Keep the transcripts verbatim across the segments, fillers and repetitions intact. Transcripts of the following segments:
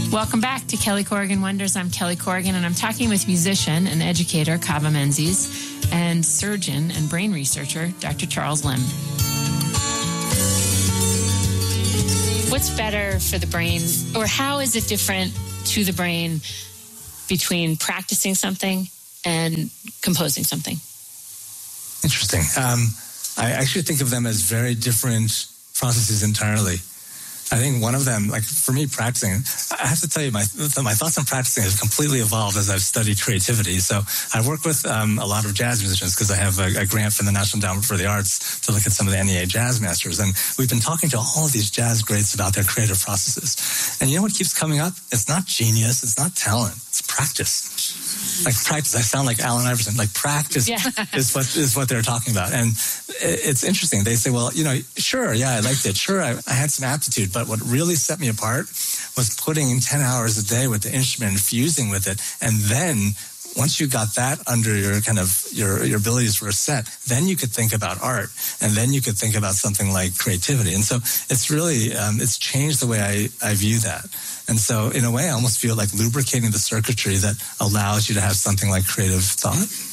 Welcome back to Kelly Corrigan Wonders. I'm Kelly Corrigan, and I'm talking with musician and educator Kaveh Menzies and surgeon and brain researcher Doctor Charles Lim. What's better for the brain, or how is it different to the brain between practicing something and composing something? Interesting. Um, I actually think of them as very different processes entirely. I think one of them, like for me, practicing, I have to tell you, my my thoughts on practicing have completely evolved as I've studied creativity. So I work with um, a lot of jazz musicians because I have a, a grant from the National Endowment for the Arts to look at some of the N E A jazz masters. And we've been talking to all of these jazz greats about their creative processes. And you know what keeps coming up? It's not genius. It's not talent. It's practice. Like practice. I sound like Allen Iverson. Like practice yeah. is what is what they're talking about. And it's interesting. They say, well, you know, sure, yeah, I liked it. Sure, I, I had some aptitude. But what really set me apart was putting in ten hours a day with the instrument and fusing with it. And then once you got that under your kind of your, your abilities were set, then you could think about art, and then you could think about something like creativity. And so it's really, um, it's changed the way I, I view that. And so in a way, I almost feel like lubricating the circuitry that allows you to have something like creative thought.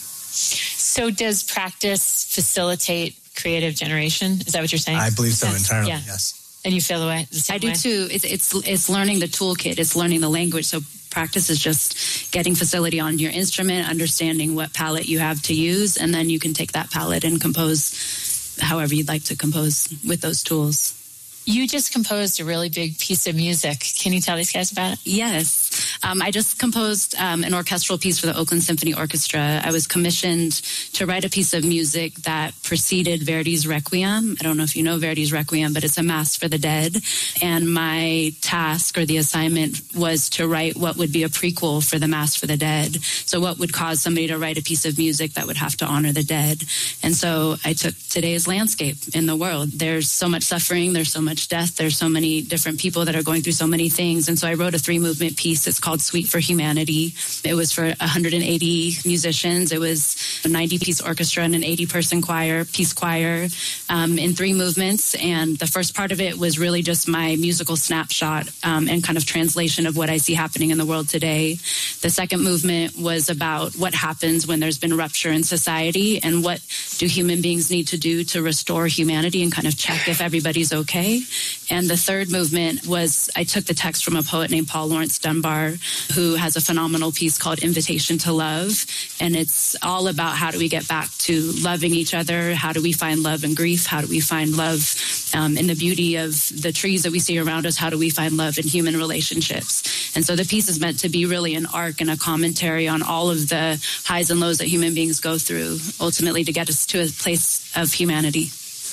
So does practice facilitate creative generation? Is that what you're saying? I believe so yes. entirely, yeah. yes. And you feel the way? The same I do way? too. It's, it's, it's learning the toolkit. It's learning the language. So practice is just getting facility on your instrument, understanding what palette you have to use, and then you can take that palette and compose however you'd like to compose with those tools. You just composed a really big piece of music. Can you tell these guys about it? Yes. Um, I just composed um, an orchestral piece for the Oakland Symphony Orchestra. I was commissioned to write a piece of music that preceded Verdi's Requiem. I don't know if you know Verdi's Requiem, but it's a mass for the dead. And my task or the assignment was to write what would be a prequel for the Mass for the Dead. So what would cause somebody to write a piece of music that would have to honor the dead? And so I took today's landscape in the world. There's so much suffering. There's so much death. There's so many different people that are going through so many things. And so I wrote a three movement piece. It's called Suite for Humanity. It was for one hundred eighty musicians. It was a ninety piece orchestra and an eighty person choir, peace choir, um, in three movements. And the first part of it was really just my musical snapshot um, and kind of translation of what I see happening in the world today. The second movement was about what happens when there's been rupture in society and what do human beings need to do to restore humanity and kind of check if everybody's okay. And the third movement was, I took the text from a poet named Paul Laurence Dunbar, who has a phenomenal piece called Invitation to Love. And it's all about how do we get back to loving each other? How do we find love in grief? How do we find love um, in the beauty of the trees that we see around us? How do we find love in human relationships? And so the piece is meant to be really an arc and a commentary on all of the highs and lows that human beings go through, ultimately to get us to a place of humanity.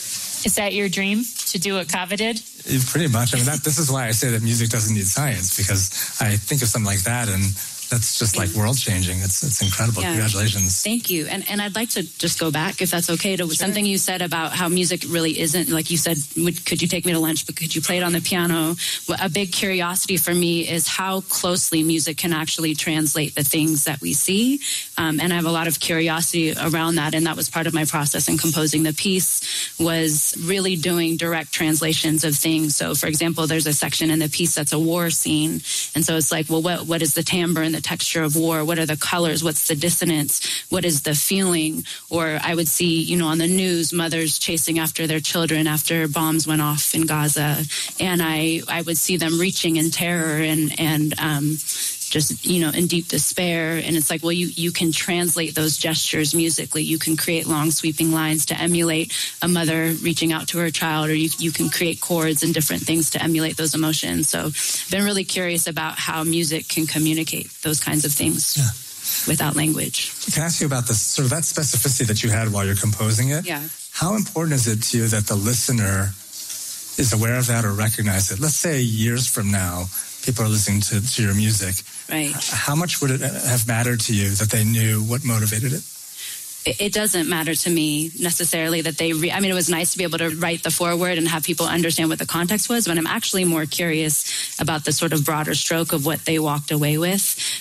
Is that your dream, to do what Kaveh did? Pretty much. I mean, that, this is why I say that music doesn't need science, because I think of something like that and that's just like world changing. It's it's incredible. Yeah. Congratulations. Thank you. And and I'd like to just go back, if that's okay, to sure. something you said about how music really isn't, like you said, would, could you take me to lunch, but could you play it on the piano? A big curiosity for me is how closely music can actually translate the things that we see. Um, and I have a lot of curiosity around that. And that was part of my process in composing the piece, was really doing direct translations of things. So for example, there's a section in the piece that's a war scene. And so it's like, well, what what is the timbre and the texture of war? What are the colors? What's the dissonance? What is the feeling? Or I would see, you know, on the news, mothers chasing after their children after bombs went off in Gaza. And I, I would see them reaching in terror and, and, um, just, you know, in deep despair. And it's like, well, you, you can translate those gestures musically. You can create long sweeping lines to emulate a mother reaching out to her child, or you, you can create chords and different things to emulate those emotions. So I've been really curious about how music can communicate those kinds of things yeah. without language. Can I ask you about this, sort of that specificity that you had while you're composing it? Yeah. How important is it to you that the listener is aware of that or recognize it? Let's say years from now, people are listening to, to your music. Right. How much would it have mattered to you that they knew what motivated it? It doesn't matter to me necessarily that they, re- I mean, it was nice to be able to write the foreword and have people understand what the context was, but I'm actually more curious about the sort of broader stroke of what they walked away with.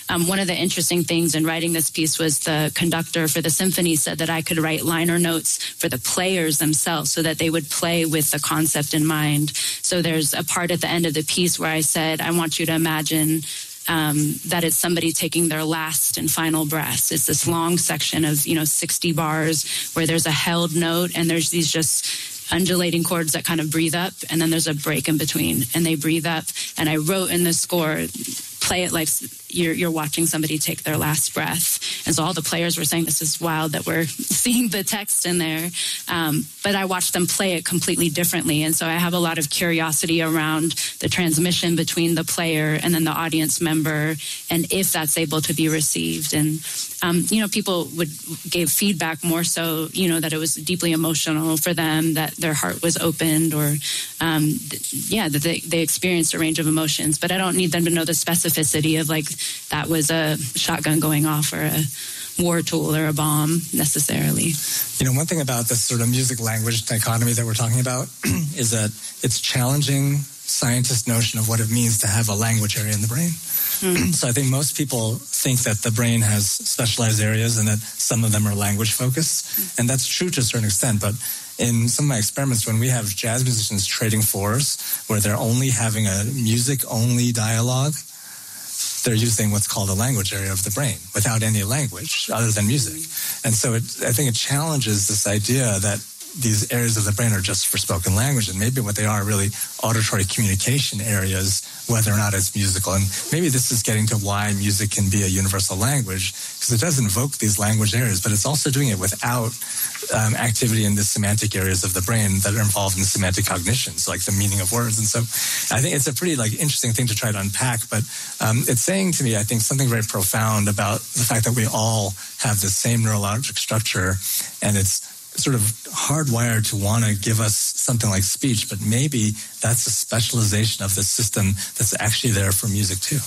um, one of the interesting things in writing this piece was the conductor for the symphony said that I could write liner notes for the players themselves so that they would play with the concept in mind. So there's a part at the end of the piece where I said, I want you to imagine Um, that it's somebody taking their last and final breaths. It's this long section of, you know, sixty bars where there's a held note and there's these just undulating chords that kind of breathe up, and then there's a break in between and they breathe up. And I wrote in the score, play it like you're, you're watching somebody take their last breath. And so all the players were saying, this is wild that we're seeing the text in there. Um, but I watched them play it completely differently. And so I have a lot of curiosity around the transmission between the player and then the audience member, and if that's able to be received. And, um, you know, people would give feedback more so, you know, that it was deeply emotional for them, that their heart was opened, or, um, yeah, that they, they experienced a range of emotions. But I don't need them to know the specificity of, like, that was a shotgun going off or a war tool or a bomb necessarily. You know, one thing about this sort of music language dichotomy that we're talking about is that it's challenging scientists' notion of what it means to have a language area in the brain. Mm. So I think most people think that the brain has specialized areas and that some of them are language focused. Mm. And that's true to a certain extent. But in some of my experiments, when we have jazz musicians trading fours, where they're only having a music-only dialogue, they're using what's called a language area of the brain without any language other than music. And so it, I think it challenges this idea that these areas of the brain are just for spoken language, and maybe what they are really auditory communication areas, whether or not it's musical. And maybe this is getting to why music can be a universal language, because it does invoke these language areas, but it's also doing it without um, activity in the semantic areas of the brain that are involved in semantic cognition, so like the meaning of words. And so I think it's a pretty like interesting thing to try to unpack, but um, it's saying to me, I think, something very profound about the fact that we all have the same neurologic structure, and it's sort of hardwired to want to give us something like speech, but maybe that's a specialization of the system that's actually there for music too.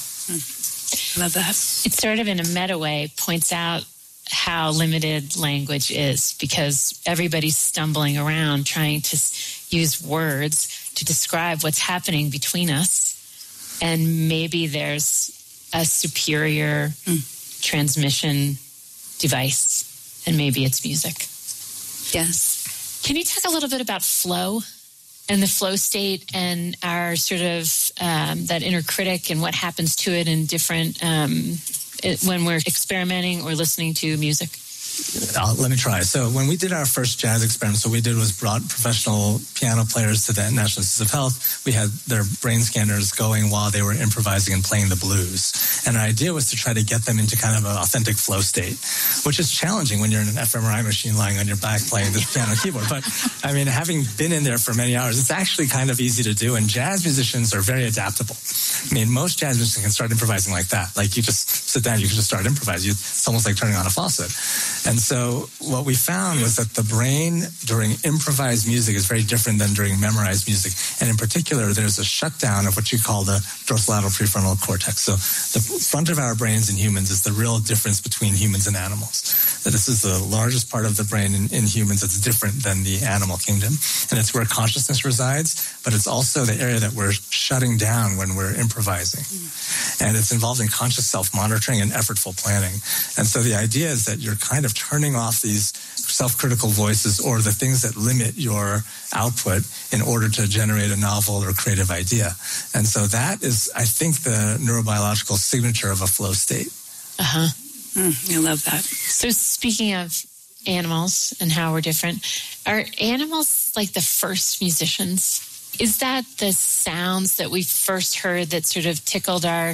Mm. Love that. It sort of in a meta way points out how limited language is, because everybody's stumbling around trying to use words to describe what's happening between us. And maybe there's a superior mm. transmission device, and maybe it's music. Yes. Can you talk a little bit about flow and the flow state and our sort of um, that inner critic and what happens to it in different um, it, when we're experimenting or listening to music? Uh, let me try. So when we did our first jazz experiment, so we did was brought professional piano players to the National Institutes of Health. We had their brain scanners going while they were improvising and playing the blues. And our idea was to try to get them into kind of an authentic flow state, which is challenging when you're in an fMRI machine lying on your back playing this piano keyboard. But I mean, having been in there for many hours, it's actually kind of easy to do. And jazz musicians are very adaptable. I mean, most jazz musicians can start improvising like that. Like you just sit down, you can just start improvising. It's almost like turning on a faucet. And so what we found was that the brain during improvised music is very different than during memorized music. And in particular, there's a shutdown of what you call the dorsolateral prefrontal cortex. So the front of our brains in humans is the real difference between humans and animals. That this is the largest part of the brain in, in humans that's different than the animal kingdom. And it's where consciousness resides, but it's also the area that we're shutting down when we're improvising. And it's involved in conscious self-monitoring and effortful planning. And so the idea is that you're kind of turning off these self-critical voices or the things that limit your output in order to generate a novel or creative idea. And so that is, I think, the neurobiological signature of a flow state. Uh-huh. Mm, I love that. So speaking of animals and how we're different, are animals like the first musicians? Is that the sounds that we first heard that sort of tickled our,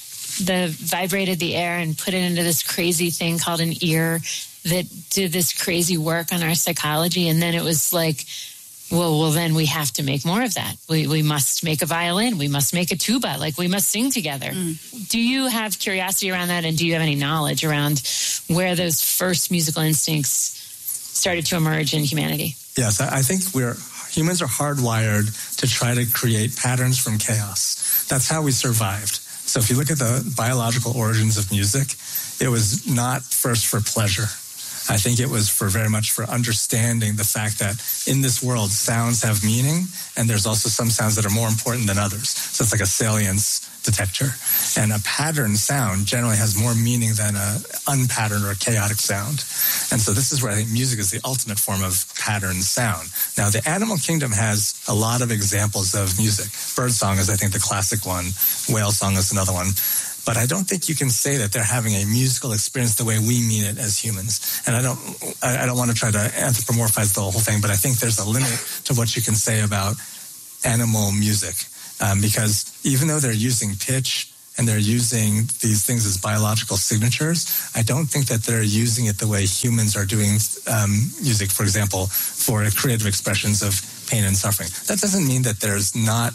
the vibrated the air and put it into this crazy thing called an ear that did this crazy work on our psychology? And then it was like, well, well, then we have to make more of that. We we must make a violin. We must make a tuba. Like, we must sing together. Mm. Do you have curiosity around that? And do you have any knowledge around where those first musical instincts started to emerge in humanity? Yes, I think we're humans are hardwired to try to create patterns from chaos. That's how we survived. So if you look at the biological origins of music, it was not first for pleasure. I think it was for very much for understanding the fact that in this world, sounds have meaning, and there's also some sounds that are more important than others. So it's like a salience detector. And a patterned sound generally has more meaning than an unpatterned or chaotic sound. And so this is where I think music is the ultimate form of patterned sound. Now, the animal kingdom has a lot of examples of music. Birdsong is, I think, the classic one. Whale song is another one. But I don't think you can say that they're having a musical experience the way we mean it as humans. And I don't, I don't want to try to anthropomorphize the whole thing, but I think there's a limit to what you can say about animal music. Um, because even though they're using pitch and they're using these things as biological signatures, I don't think that they're using it the way humans are doing um, music, for example, for creative expressions of pain and suffering. That doesn't mean that there's not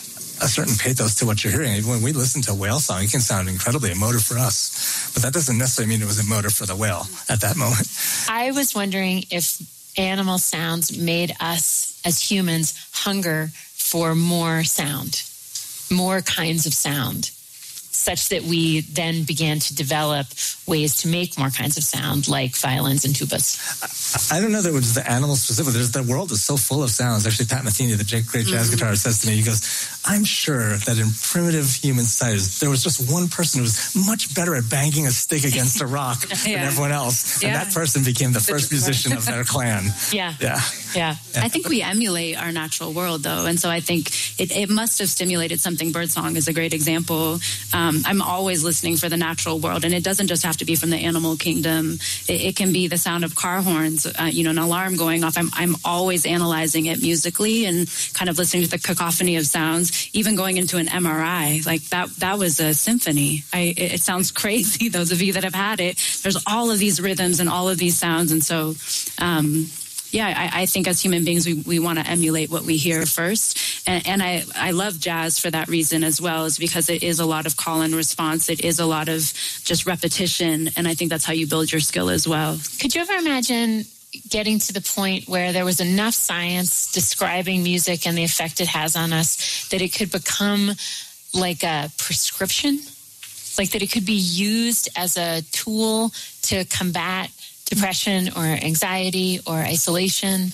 a certain pathos to what you're hearing. When we listen to whale song, it can sound incredibly emotive for us, but that doesn't necessarily mean it was emotive for the whale at that moment. I was wondering if animal sounds made us as humans hunger for more sound, more kinds of sound, such that we then began to develop ways to make more kinds of sound, like violins and tubas. I, I don't know that it was the animal specific. There's, the world is so full of sounds. Actually, Pat Metheny, the great jazz mm-hmm. guitarist, says to me, he goes, I'm sure that in primitive human societies, there was just one person who was much better at banging a stick against a rock yeah. than everyone else. Yeah. And that person became the first musician of their clan. Yeah. Yeah. Yeah. I think we emulate our natural world, though. And so I think it, it must have stimulated something. Birdsong is a great example. Um, I'm always listening for the natural world. And it doesn't just have to be from the animal kingdom. It, it can be the sound of car horns, uh, you know, an alarm going off. I'm, I'm always analyzing it musically and kind of listening to the cacophony of sounds, even going into an M R I. Like that, that was a symphony. I, it, it sounds crazy, those of you that have had it. There's all of these rhythms and all of these sounds. And so, um, Yeah, I, I think as human beings, we, we want to emulate what we hear first. And, and I, I love jazz for that reason as well, is because it is a lot of call and response. It is a lot of just repetition. And I think that's how you build your skill as well. Could you ever imagine getting to the point where there was enough science describing music and the effect it has on us that it could become like a prescription? Like that it could be used as a tool to combat depression or anxiety or isolation?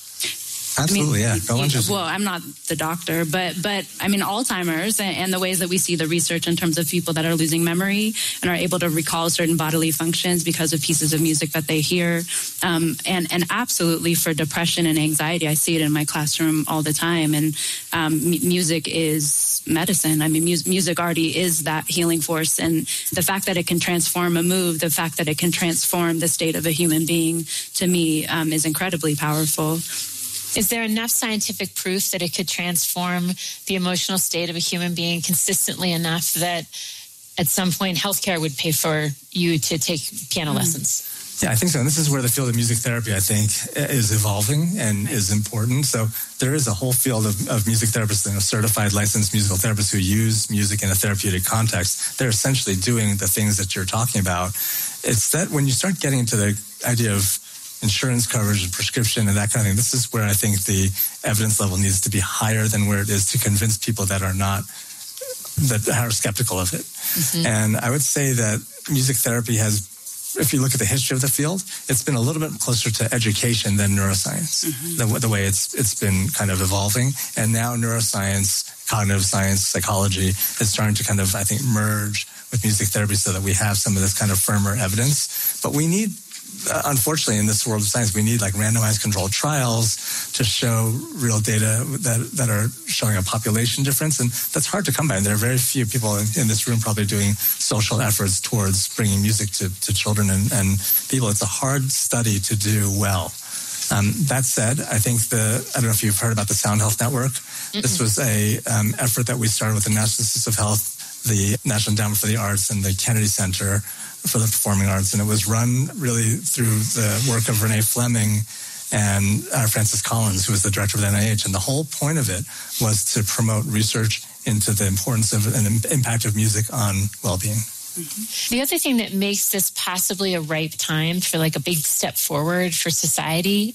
Absolutely, I mean, yeah. Go on, well, I'm not the doctor, but but I mean, Alzheimer's and, and the ways that we see the research in terms of people that are losing memory and are able to recall certain bodily functions because of pieces of music that they hear, um, and and absolutely for depression and anxiety, I see it in my classroom all the time. And um, m- music is medicine. I mean, mu- music already is that healing force, and the fact that it can transform a mood, the fact that it can transform the state of a human being, to me, um, is incredibly powerful. Is there enough scientific proof that it could transform the emotional state of a human being consistently enough that at some point healthcare would pay for you to take piano mm-hmm. lessons? Yeah, I think so. And this is where the field of music therapy, I think, is evolving and is important. So there is a whole field of, of music therapists, you know, certified licensed musical therapists who use music in a therapeutic context. They're essentially doing the things that you're talking about. It's that when you start getting into the idea of insurance coverage and prescription and that kind of thing, this is where I think the evidence level needs to be higher than where it is to convince people that are not, that are skeptical of it. Mm-hmm. And I would say that music therapy has, if you look at the history of the field, it's been a little bit closer to education than neuroscience, mm-hmm. the, the way it's it's been kind of evolving. And now neuroscience, cognitive science, psychology is starting to kind of, I think, merge with music therapy so that we have some of this kind of firmer evidence. But we need, Uh, unfortunately, in this world of science, we need like randomized controlled trials to show real data that, that are showing a population difference. And that's hard to come by. And there are very few people in, in this room probably doing social efforts towards bringing music to, to children and, and people. It's a hard study to do well. Um, that said, I think the, I don't know if you've heard about the Sound Health Network. Mm-mm. This was a um, effort that we started with the National Institutes of Health, the National Endowment for the Arts, and the Kennedy Center for the Performing Arts. And it was run really through the work of Renee Fleming and uh, Francis Collins, who was the director of the N I H. And the whole point of it was to promote research into the importance of and impact of music on well-being. Mm-hmm. The other thing that makes this possibly a ripe time for like a big step forward for society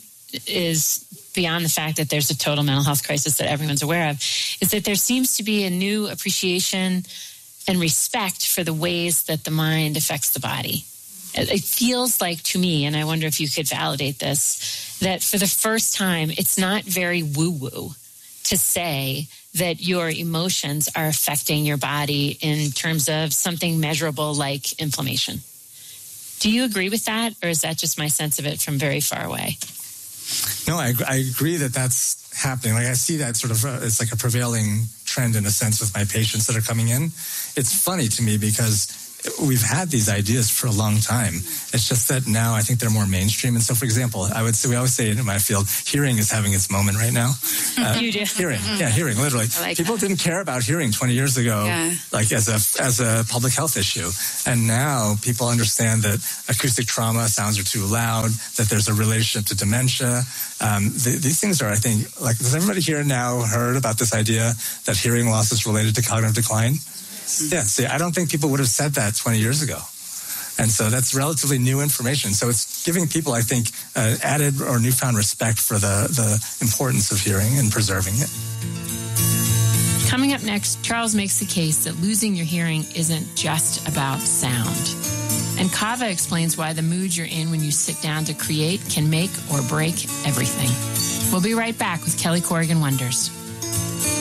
is, beyond the fact that there's a total mental health crisis that everyone's aware of, is that there seems to be a new appreciation and respect for the ways that the mind affects the body. It feels like to me, and I wonder if you could validate this, that for the first time, it's not very woo-woo to say that your emotions are affecting your body in terms of something measurable like inflammation. Do you agree with that, or is that just my sense of it from very far away? No, I, I agree that that's happening. Like I see that sort of, uh, it's like a prevailing trend in a sense with my patients that are coming in. It's funny to me because we've had these ideas for a long time. It's just that now I think they're more mainstream. And so, for example, I would say, we always say in my field, hearing is having its moment right now. Uh, you do. Hearing, yeah, hearing, literally. Like People that. didn't care about hearing twenty years ago, yeah. like as a as a public health issue. And now people understand that acoustic trauma, sounds are too loud, that there's a relationship to dementia. Um, th- these things are, I think, like, has everybody here now heard about this idea that hearing loss is related to cognitive decline? Yeah, see, I don't think people would have said that twenty years ago. And so that's relatively new information. So it's giving people, I think, uh, added or newfound respect for the, the importance of hearing and preserving it. Coming up next, Charles makes the case that losing your hearing isn't just about sound. And Kava explains why the mood you're in when you sit down to create can make or break everything. We'll be right back with Kelly Corrigan Wonders.